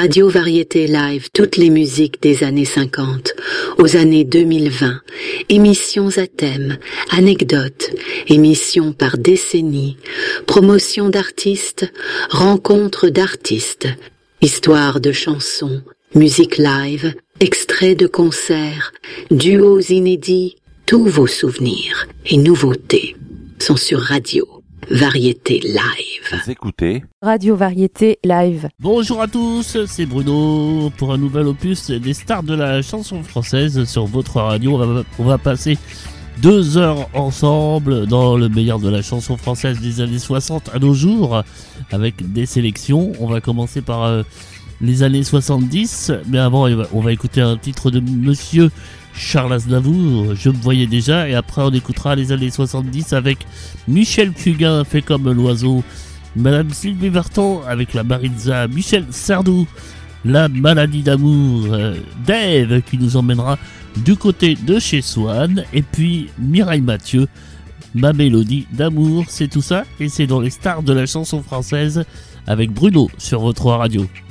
Radio Variété Live, toutes les musiques des années 50 aux années 2020, émissions à thème, anecdotes, émissions par décennie, promotion d'artistes, rencontres d'artistes, histoires de chansons, musique live, extraits de concerts, duos inédits, tous vos souvenirs et nouveautés sont sur Radio Variété Live. Vous écoutez Radio Variété Live. Bonjour à tous, c'est Bruno pour un nouvel opus des stars de la chanson française sur votre radio. On va passer 2 heures ensemble dans le meilleur de la chanson française des années 60 à nos jours avec des sélections. On va commencer par les années 70, mais avant on va écouter un titre de Monsieur Charles Aznavour, Je me voyais déjà, et après on écoutera les années 70 avec Michel Fugain, Fait comme l'oiseau, Madame Sylvie Vartan avec la Maritza, Michel Sardou, La maladie d'amour, Dave qui nous emmènera du côté de chez Swann, et puis Mireille Mathieu, Ma mélodie d'amour. C'est tout ça, et c'est dans les stars de la chanson française avec Bruno sur votre radio.